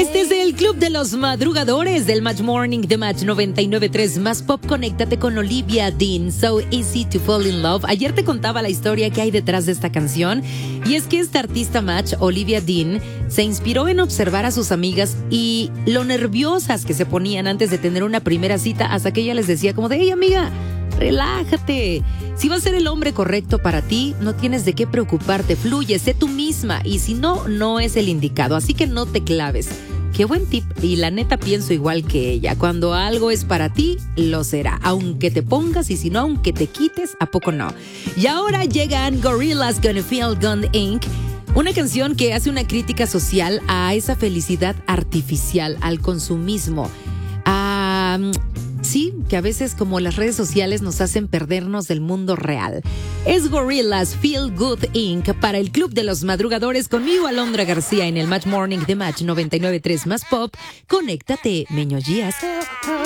Este es el Club de los Madrugadores del Match Morning de Match 99.3 Más Pop. Conéctate con Olivia Dean, So Easy to Fall in Love. Ayer te contaba la historia que hay detrás de esta canción, y es que esta artista Match, Olivia Dean, se inspiró en observar a sus amigas y lo nerviosas que se ponían antes de tener una primera cita, hasta que ella les decía como de: hey amiga, relájate. Si va a ser el hombre correcto para ti, no tienes de qué preocuparte, fluye, sé tú misma, y si no, no es el indicado, así que no te claves. Qué buen tip, y la neta pienso igual que ella. Cuando algo es para ti, lo será, aunque te pongas, y si no, aunque te quites, ¿a poco no? Y ahora llegan Gorillaz Gonna Feel Gone Inc., una canción que hace una crítica social a esa felicidad artificial, al consumismo. Sí, que a veces como las redes sociales nos hacen perdernos del mundo real. Es Gorillaz Feel Good Inc. para el Club de los Madrugadores, conmigo Alondra García en el Match Morning de Match 99.3 Más Pop. Conéctate, Meño Díaz.